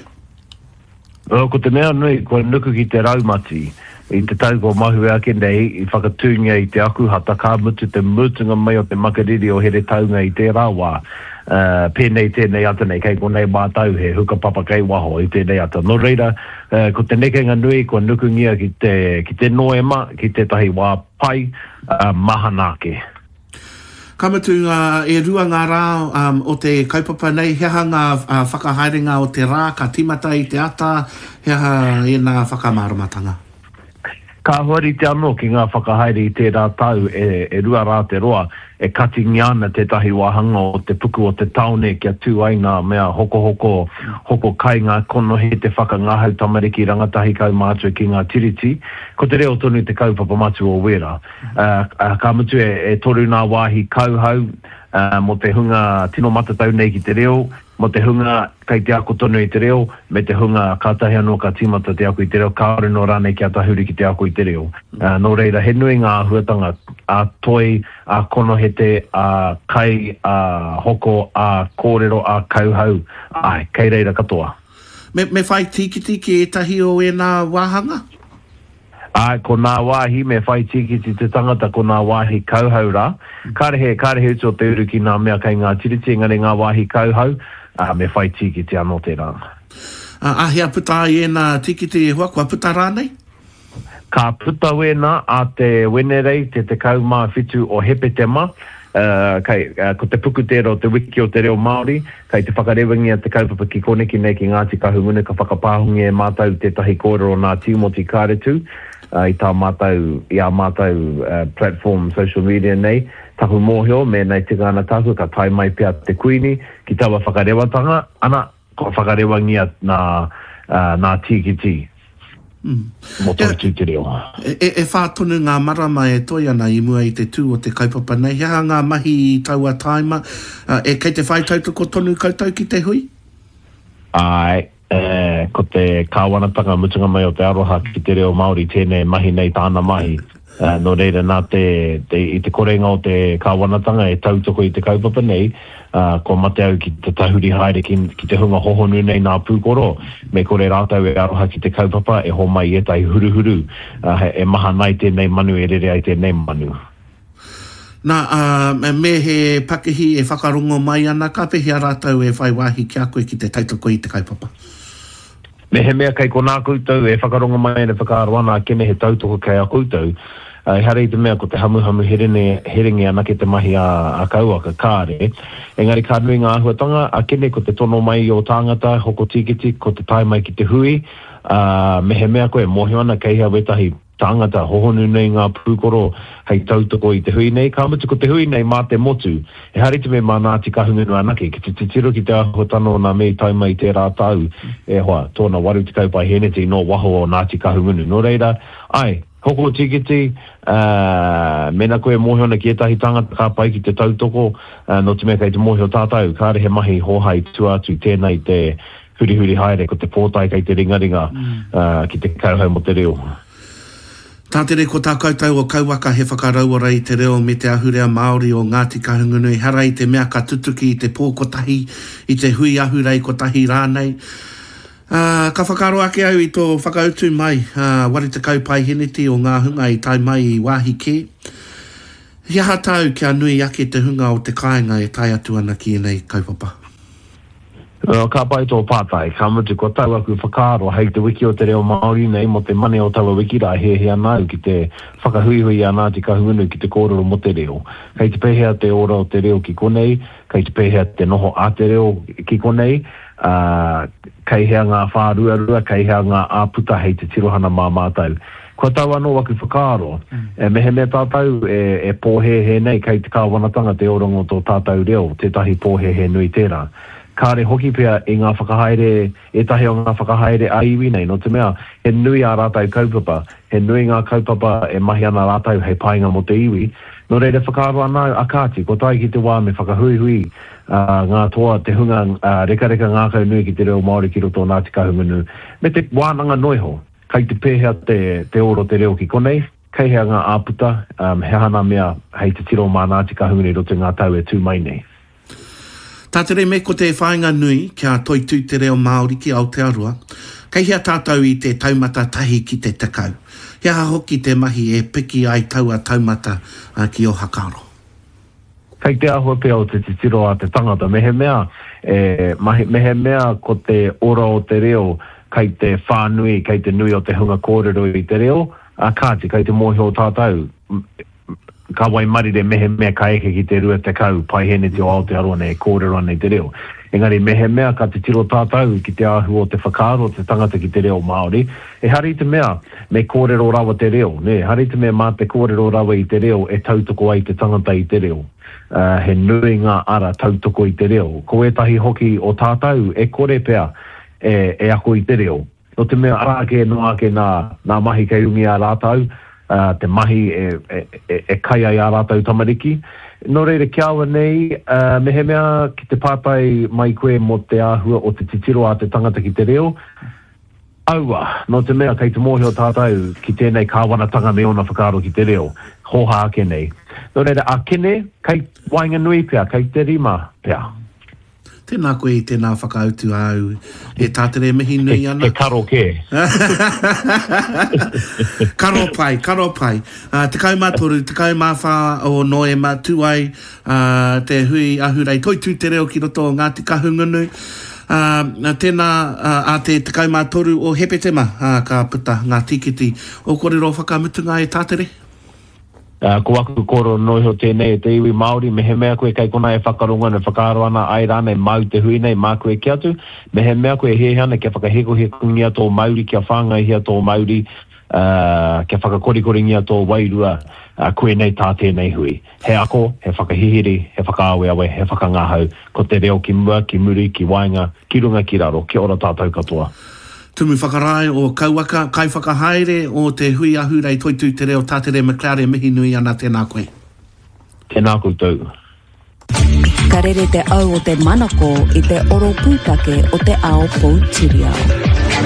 O, ko te mea nui, ko nuku ki te raumati, I te tau ko mahu ake nei, I whakatūngia I te akuhata, kā mutu te mutunga mai o te makariri o Heretaunga I te rāwā. Uh, pēnei tēnei ata nei, kei ko nei mātau he hukapapa kei waho I tēnei ata. No reira, uh, ko te nekenga nui, ko nukungia ki te, ki te noema, ki te tahi wā pai, uh, mahanake. Kamatu, uh, e rua ngā rā um, o te kaupapa nei, heha ngā uh, whakahaerenga o te rā, ka timata I te ata, heha e ngā whakamāramatanga. Ka hori te anō ki ngā whakahaere I te rā tau e, e rua rā te roa, e katingi ana te tahi wahanga o te puku o te taone kia tū ai ngā mea hoko hoko, hoko kai ngā kono he te whakangahau tamariki rangatahi kau mātua ki ngā tiriti. Ko te reo tonu te kaupapa matu o wera. Uh, uh, ka mutu e, e toru ngā wāhi kauhau, uh, mo te hunga tino matatau nei ki te reo, mo te hunga kai te ako tonu I te reo, me te hunga kātahi anō ka tīmata te ako I te reo, kaore no rānei kia tahuri ki te ako I te reo. Uh, no reira, he nui ngā huatanga a toi, a kono hete, a kai, a hoko, a kōrero, a kauhau. Ai, kei reira katoa. Me, me whai tikiti ki e tahi o e nā wāhanga? Ai, ko nā wāhi, me whai tikiti te tangata ko nā wāhi kauhau rā. Karehe, karehe uto te uru ki nā mea kai ngā tiriti, ngare ngā wāhi kauhau, uh, me whai tikiti anō te rā. Uh, ahia puta I e nā tikiti e hua, kua puta rānei? Ka puta wena a te wenerei te te kaumā whitu o Hepetema, uh, kai, uh, ko te pukutero o te wiki o te reo Māori, kai te whakarewangia te kaupapa ki koneki nei ki Ngāti Kahungunu ka whakapāhungi e mātau te tahi kōrero nā Timoti Kāretu, uh, I tā mātau, I a mātau uh, platform social media nei, tahu mōhio, me nei te kāna tāku, ka tai mai pia te kuini, ki tawa whakarewatanga, ana, ko whakarewangia nā, uh, nā tikiti. Mm. E, e, e whātonu ngā marama e toi ana I mua I te tū o te kaupapa nei. Hea ngā mahi I taua taima, uh, e kei te whaitautoko tonu koutou ki te hui? Ai, e, ko te kāwanatanga mutunga mai o te aroha ki te reo Māori tēnei mahi nei tāna mahi. Uh, no reira nā te, te, I te korenga o te kāwanatanga e tautoko I te kaupapa nei, uh, ko mate au ki te tahuri haere ki, ki te hunga hohonu nei nā pūkoro, me kore rātau e aroha ki te kaupapa e ho mai e tai huruhuru, uh, e maha nai tēnei manu e rere ai tēnei manu. Nā, uh, me he pakihi e whakarongo mai ana, ka pehia rātau e whai wāhi ki a koe ki te tautoko I te kaupapa? Me he mea kai ko nā koutou e whakaronga mai e whakaroana kene he tautoko kai a koutou, Uh, harei te mea ko te hamuhamu herene, herenge ana ke te mahi a, a kauaka kāre. Engari ka nui ngā ahuatanga, a kene ko te tono mai o tāngata, hoko tikiti, ko te tai mai ki te hui. Uh, me he mea koe mohi ana kei hea wetahi tāngata, hohonu nei ngā pūkoro hei tautoko I te hui nei. Ka mutu ko te hui nei mā te motu. E harei te mea mā Ngāti Kahungunu anake, ki te titiro ki te ahuatano nā mei tai mai te rātau. E hoa, tōna waru te kaupai heneti no waho o Ngāti Kahungunu. No reira, ai, hoko tikiti, uh, mena koe mohiona ki etahi tangata ka pai ki te tautoko, uh, no te mea kai te mohio tātau, kāre he mahi hohai tu atu tēnei te huri huri haere ko te pōtai kai te ringaringa uh, ki te kauhau mo te reo. Tātere ko tā koutou o Kauwaka he whakaraua I te reo me te ahurea Māori o Ngāti Kahungunu, harai te mea ka tutuki I te pōkotahi, I te hui ahurei kotahi rānei. Uh, ka whakaro ake au I tō whakautu mai, uh, wari te kaupai heneti o ngā hunga I tai mai I wāhi ke. Hiaha tau kia nui ake te hunga o te kāinga e tai atu ana ki nei kaupapa. Uh, ka pai tō pātai, ka mutu ko tau aku whakaro hei te wiki o te reo Māori nei mo te mane o taua wiki rā he he ana ki te whakahuihui a Ngāti Kahungunu ki te kōrero mo te reo. Kei te pehea te ora o te reo ki konei, kei te pehea te noho a te reo ki konei, uh, kai hea ngā whārua rua, kai hea ngā āputa hei te tirohana mā mātou. Kua tau anō waku whakaaro, mm. e mehe mea tātou e, e pōhehe nei kai te kāwanatanga te orongo tō tātou reo, tētahi pōhehe nui tērā. Kāre hoki pia i ngā whakahaere, e tahi o ngā whakahaere a iwi nei, no te mea, he nui a rātou kaupapa, he nui ngā kaupapa e mahi ana rātou hei painga mo te iwi, no reire whakaaro ana a kāti, ko tai ki te wā me whakahui hui, uh, ngā toa te hunga uh, reka reka ngā kau nui ki te reo Māori ki roto Ngāti Kahungunu, me te wānanga noiho, kai te pēhea te, te oro te reo ki konei, kai hea ngā āputa, um, he hana mea hei te tiro mā Ngāti Kahungunu i roto ngā tau e tū mai nei. Tātere me ko te whāinga nui kia toitū te reo Māori ki Aotearoa, kai hea tātou i te taumata tahi ki te takau. Hea hoki te mahi e piki ai taua taumata uh, ki o Hakaro. Kai te ahua pia o te titiro a te tangata, mehe mea, e, mahe, mehe mea ko te ora o te reo, kai te whānui, kai te nui o te hunga kōrero i te reo, a kāti, kai te mohi o tātou, ka wai marire mehe mea ka eke ki te rua te kau, pai hene te o Aotearoa nei, kōrero nei te reo. Engari mehe mea ka te tiro tātou ki te ahu o te whakaaro, te tangata ki te reo Māori, e hari te mea me kōrero rawa te reo, ne, hari te mea mā te kōrero rawa i te reo e tautoko ai te tangata i te reo. Uh, he nui ngā ara tautoko i te reo. Ko e tahi hoki o tātou e kore pea, E, e ako i te reo. No te mea arake no ake nā, nā mahi kei ungi a rātau, uh, te mahi e, e, e, e kai ai a rātau tamariki. No reire kia awa nei, uh, mehe mea ki te pātai mai koe mo te āhua o te titiro a te tangata ki te reo. Aua, no te mea kei te mohi o tātou ki tēnei kāwanatanga me ona whakaaro ki te reo. Hoha ake nei. No reire a kene, kei wainga nui pia, kei te rima pia. Tēnā koe i tēnā whakautu au e tātere mihi nui ana. E, e karo ke. Karo pai, karo pai. Uh, te kaumā toru, te kaumā whā o noe mā tuai, uh, te hui ahurei toitū te reo ki roto o Ngāti Kahungunu. Uh, tēnā uh, a te te kaumā toru o Hepetema, uh, ka puta ngā tikiti. O korero whakamutunga e tātere? Uh, ko aku koro noiho tēnei te iwi Māori, mehe mea koe kai kona e whakaronga ne whakaaro ana ai rāne mau te hui nei mā koe ki atu, mehe mea koe he hana kia whakaheko he kungia tō Māori, kia whāngai hia tō Māori, uh, kia whakakorikoringia tō Wairua, uh, koe nei tā tēnei hui. He ako, he whakahihiri, he whakaawe awe, he whakangahau, ko te reo ki mua, ki muri, ki wainga, ki runga ki raro, ki ora tātou katoa. Tumu whakarai o kauaka, kai whakahaere o te hui ahurei toitū te reo tātere McLaren mihi nui ana tēnā koe. Tēnā koutou. Ka rere te au o te manako i te oro pūtake o te ao Poutirau.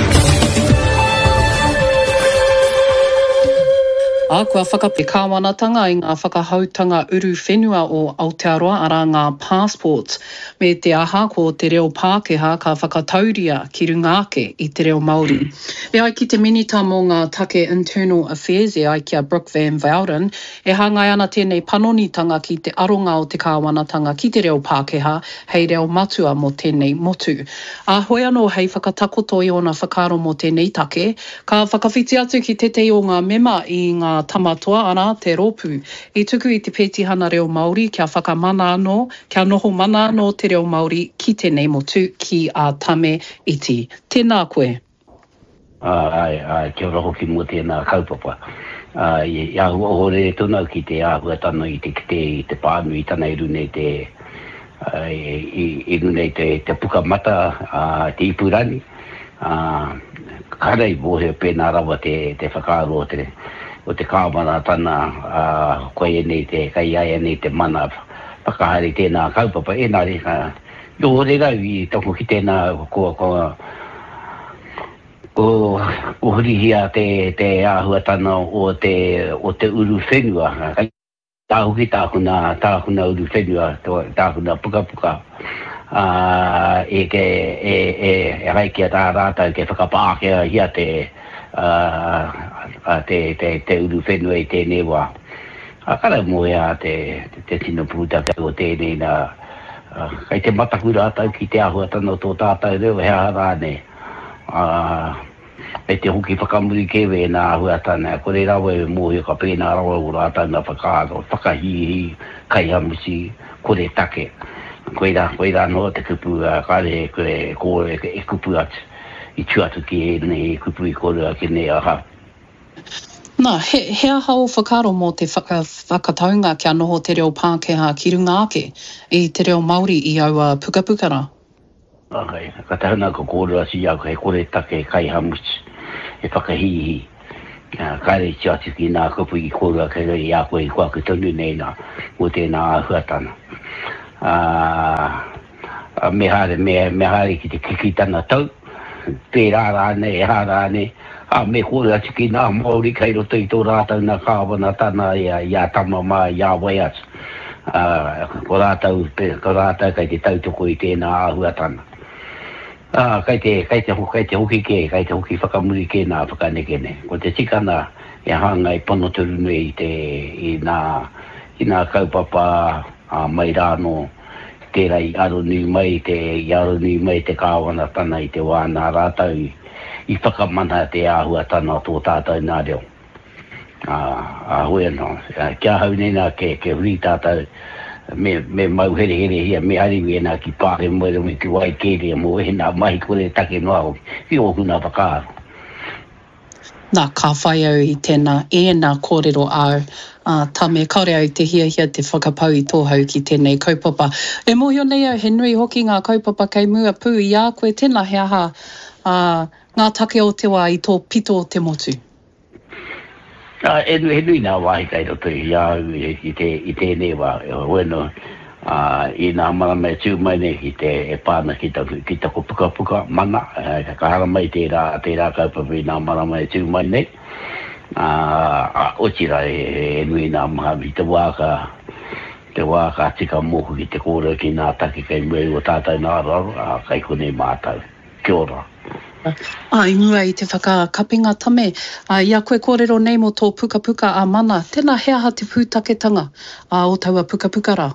A kua whakape kāwanatanga i ngā whakahautanga uru whenua o Aotearoa ara ngā passports. Me te aha ko te reo Pākehā ka whakatauria ki runga ake i te reo Māori. E ai ki te minita mō ngā take Internal Affairs e ai kia Brooke Van Velden, e hangai ana tēnei panonitanga ki te aronga o te kāwanatanga ki te reo Pākehā, hei reo matua mo tēnei motu. A hoi anō hei whakatakoto i ona whakaro mo tēnei take, ka whakawhiti atu ki te te o ngā mema i ngā tamatoa ana te rōpū. I tuku i te pētihana reo Māori kia whakamana anō, kia noho mana anō te reo Māori ki tēnei motu ki a tame iti. Tēnā koe. Ai, ai, kia ora hoki mo tēnā kaupapa. Ai, ia hua hore tūnau ki te āhua tano i te kite i te pānui tana i rune te i, i rune te, te puka mata te ipurani. Karei mohe pēnā rawa te, te whakaaro o te o te kāmana tana uh, koe nei te kai ai nei te mana whakahari tēnā kaupapa e nā reka yo re rau i toko ki tēnā ko ko ko ko hurihia te te āhua tana o te o te uru whenua tā hoki tākuna tākuna uru whenua tākuna puka puka uh, e ke e e e rai kia tā rātau ke whakapākea hia te uh, a te te te uru whenua i tēnei wā. A kara moe a te te, te tino puta o tēnei nā uh, kai te matakura atau ki te ahua tano tō tātou reo he harane. Uh, e te hoki whakamuri kewe nā ahua tana. Kore rawa e moe ka pēnā rawa o rātau nā whakaaro, whakahihi, kai hamusi, kore take. koe rā, koe rā no te kupu uh, kare koe koe e kupu atu. I tuatu ki e nei kupu i kore ki nei aha. Nā, he, he aha o whakaro mō te whaka, whakataunga kia noho te reo Pākehā ki runga ake i te reo Māori i aua pukapukara. Okay, ka tahuna ko kore asi au he kore take kai hamuchi e whakahihi. Kare ti atu ki nā kupu i kore ke rei a koe i kua ki tonu nei nā o tēnā ahuatana. Uh, me hare, me, me hare ki te kikitana tau. Te rāra nei, hara nei. A me kore atu ki nā Māori kei roto i tō rātau nā kāwana tāna ia, ia tama mā, ia wai atu. Uh, ko rātau, ko rātau kei te tautoko i tēnā ahuatana. Ah, kai te kai te kai te hoki ke kai te hoki whakamuri ke nā whakaneke ne. Ko te tikana e hanga i pono turu nui i te i nā i nā kaupapa a mai rāno tērā i aro nui mai te i aro nui mai te kāwana tana i te wāna rātau i, i whakamana te āhua tana tō tātou nā reo. Ah, a hoi anō. Kia hau nei nā ke ke huri tātou me me mau here here hia me ari we na ki pare mo me ki wai kere mo he na mai ko le take no au ki o kuna pakaro. Nā ka whai au i tēnā e nā kōrero au uh, tā me kaore au te hia hia te whakapau i tōhau ki tēnei kaupapa. E mohio nei au he nui hoki ngā kaupapa kei mua pū i a koe tēnā he aha uh, ngā take o te wā i tō pito o te motu. Ah, e nui, e nui nā wahi kai roto i au i te i tēnei wā, e weno, ah, i nā marama e tū mai nei ki te e pāna ki ta ki ta ko puka puka mana, e ka hara mai te rā, te rā kaupapa i nā marama e tū mai nei. Ah, otira e, e nui nā maha i te wāka, te wāka tika mohu ki te kōrero ki nā taki kai mweri o tātou nā raro, ah, kai konei mātau. Kia ora. Ah, i mua i te whakakapinga tame, uh, ia koe kōrero nei mo tō puka puka a mana, tēnā he aha te pūtaketanga uh, o taua puka puka rā?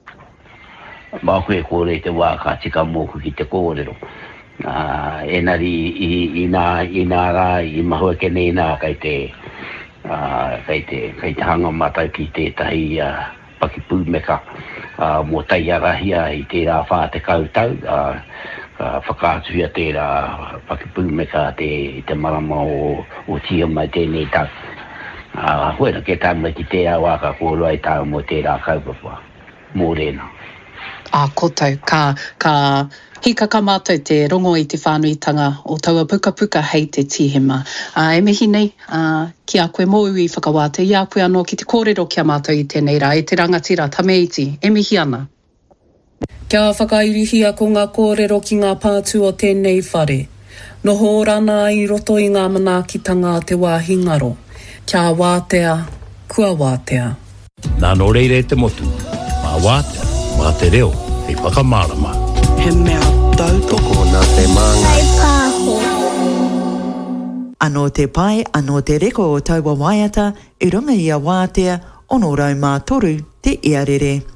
Mā koe kōre te wāka tika mōku ki te kōrero. Uh, enari i, i, nā, i nā rā, i mahua ke nei nā kai te, uh, kai te, kai te hanga matau ki tētahi uh, pakipū meka uh, mō tai arahia i te rā whā te kautau. Uh, Uh, whakaatuhia tērā whakipū me ka te, te marama o, o tia mai tēnei tau. Uh, Huena ke tāma ki tērā wāka kōrua i tau mo tērā kaupapa. Mō rēnā. Ah, kōtau, ka, ka hika ka mātou te rongo i te whānuitanga o taua puka puka hei te tihema. Uh, e mihi nei, uh, ki a koe mōu i whakawāte, i a koe anō ki te kōrero kia mātou i tēnei rā, e te rangatira tameiti, e mihi ana. Kia whakairihia ko ngā kōrero ki ngā pātū o tēnei whare. Noho rana i roto i ngā manaakitanga te wāhi ngaro. Kia wātea, kua wātea. Nā no reire te motu. Mā wātea, mā te reo, hei whakamārama. He mea tautoko nā te manga. Hei pāho. Anō te pai, anō te reko o taua waiata, i runga i a wātea, ono rau mā toru te iarere.